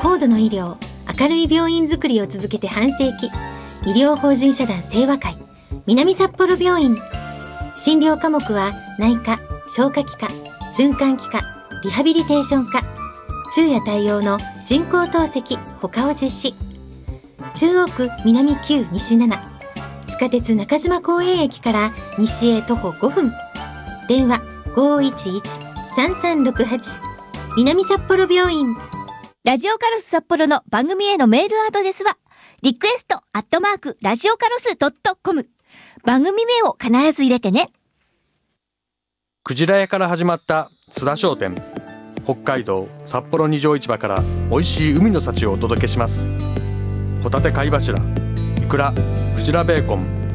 高度の医療、明るい病院づくりを続けて半世紀、医療法人社団清和会南札幌病院。診療科目は内科、消化器科、循環器科、リハビリテーション科、昼夜対応の人工透析他を実施。中央区南9西7、地下鉄中島公園駅から西へ徒歩5分。電話 511-3368 南札幌病院。 ラジオカロス札幌の番組へのメールアドレスはリクエスト@ラジオカロス.com。番組名を必ず入れてね。 クジラ屋から始まった津田商店。北海道札幌二条市場から美味しい海の幸をお届けします。ホタテ貝柱、イクラ、クジラベーコン、